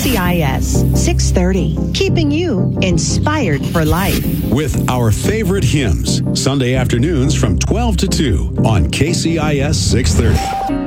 KCIS 630, keeping you inspired for life. With our favorite hymns, Sunday afternoons from 12 to 2 on KCIS 630.